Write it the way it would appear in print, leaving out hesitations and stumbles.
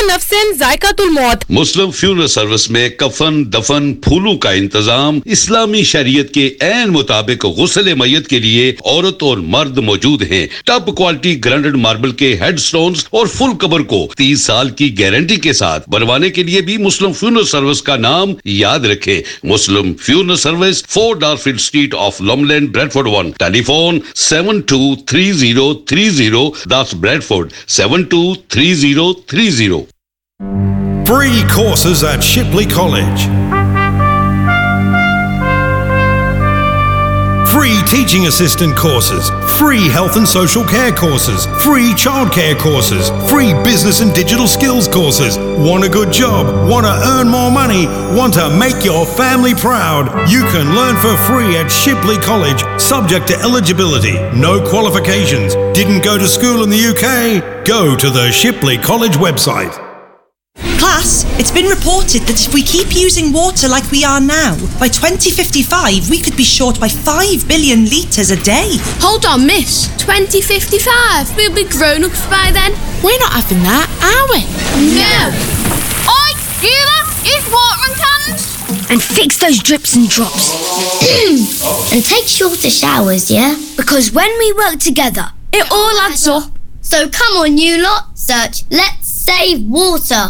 नफ्सिन जायकातुल मौत। मुस्लिम funeral service में कफन, दफन, फूलों का इंतजाम इस्लामी शरीयत के ऐन मुताबिक गुस्ल मय्यत के लिए औरत और मर्द मौजूद हैं। टॉप क्वालिटी ग्राइंडेड मार्बल के हेडस्टोन्स और फुल कबर को 30 साल की गारंटी के साथ बनवाने के लिए भी मुस्लिम फ्यूनरल सर्विस का नाम याद रखें। मुस्लिम funeral service, 4 डार्फील्ड street of लॉमलैंड, Bradford 1। Telephone 723030, that's Bradford 723030. Free courses at Shipley College. Free teaching assistant courses, free health and social care courses, free childcare courses, free business and digital skills courses. Want a good job? Want to earn more money? Want to make your family proud? You can learn for free at Shipley College, subject to eligibility. No qualifications. Didn't go to school in the UK? Go to the Shipley College website. Class, it's been reported that if we keep using water like we are now, by 2055 we could be short by 5 billion litres a day. Hold on, miss. 2055? We'll be grown-ups by then. We're not having that, are we? No. Oi, you lot, use watering cans. And fix those drips and drops. And take shorter showers, yeah? Because when we work together, It all adds up. So come on, you lot, search Let's Save Water.